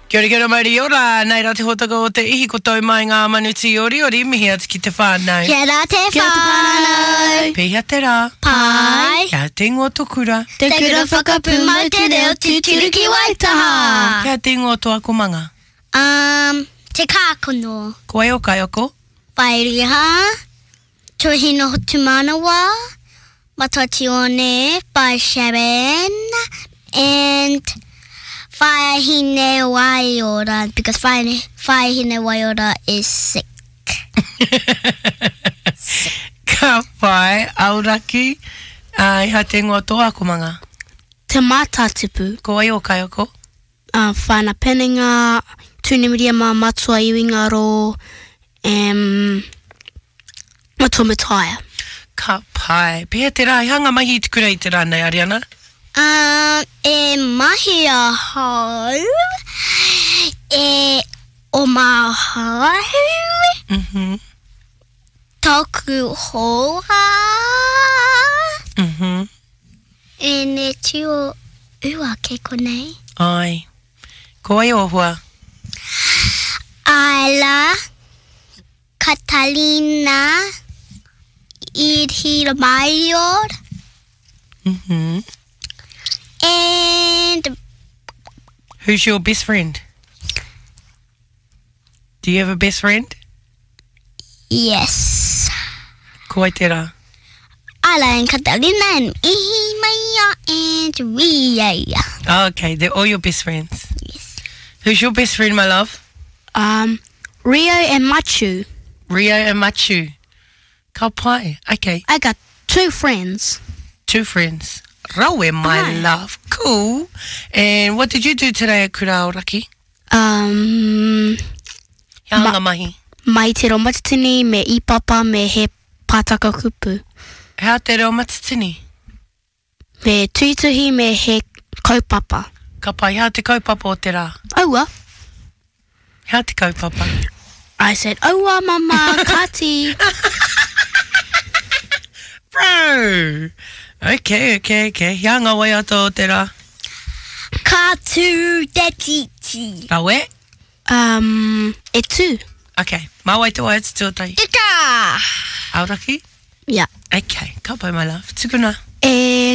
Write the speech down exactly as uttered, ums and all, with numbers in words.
Kia ora, kia ora, mauri ora. Nei rā te hotaka o te ihi ko tau mai ngā manuti ori ori. Mihi atu ki te whānau. Kia ora te whānau. Pehea te rā. Pai. Kia te ingoa tokura. Te kura whakapūmau te reo tūturu ki Waitaha. Kia te ingoa toa komanga. Um, te kākono. Ko ai o kai oko. Whairiha. Tuhino hotu manawa. Matati one. By Sharon. And Whaihine Waiora. Because Whaihine Waiora is sick. Ka whai, auraki. Uh, iha te ingoa toa komanga. Te mātātipu. Ko ai o kai oko. Uh, whāna penenga, tūnimiria mā matua iwingaro, um, matua mataia. Ka pai. Pehea te rā, i hanga mahi te kura i te rā nei, Ariana? Um, e mahi a hau. E o mā hau. Mhm. Toku hoa. Mhm. E ne tio ua ke konei. Ai. Ko ai o hua. Ayla, Catalina, Idhira Mayor, Mhm. and Who's your best friend? Do you have a best friend? yes, Ko ai te rā. Ayla and Catalina and Ihimaya and Ria. Oh, okay, they're all your best friends. Yes. Who's your best friend, my love? Um, Rio and Machu. Rio and Machu. Ka pai. Okay, I got two friends. two friends. Rawe, my Aye. love. Cool. And what did you do today at Kuraoraki? Um, Hanga mahi. mai te reo matatini, me ipapa, me he pātaka kupu. Hea te reo matatini? Me tuituhi, me he kaupapa. Ka pai, hea te kaupapa o te rā. Aua. Hea te kaupapa. I said, aua mama, kati. Bro! Okay, okay, okay. Hea ngā wai ato o te rā. Katu te titi. Rawe? Um, e tū. Okay, mā wai te wai atu tūtai. Ika. Auraki? Yeah. Okay, ka pai, my love. Tukuna. E